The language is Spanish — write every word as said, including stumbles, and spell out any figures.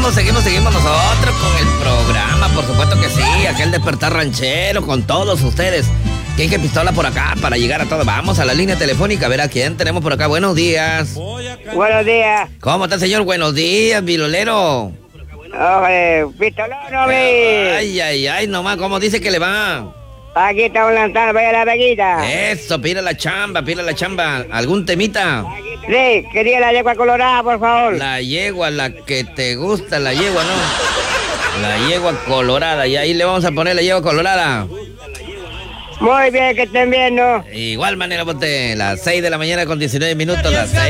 seguimos, seguimos, seguimos nosotros con el programa, por supuesto que sí, aquel despertar ranchero con todos ustedes. ¿Quién que pistola por acá para llegar a todo? Vamos a la línea telefónica a ver a quién tenemos por acá. Buenos días. Buenos días. ¿Cómo está, señor? Buenos días, vilolero. Oye, pistolón, hombre. Ay, ay, ay, nomás, ¿cómo dice que le va? Aquí estamos lanzando, vaya la veguita. Eso, pide la chamba, pide la chamba. ¿Algún temita? Sí, quería la yegua colorada, por favor. La yegua, la que te gusta, la yegua, ¿no? La yegua colorada, y ahí le vamos a poner la yegua colorada. Muy bien, que estén bien, ¿no? Igual manera, ponte las seis de la mañana con diecinueve minutos, las seis.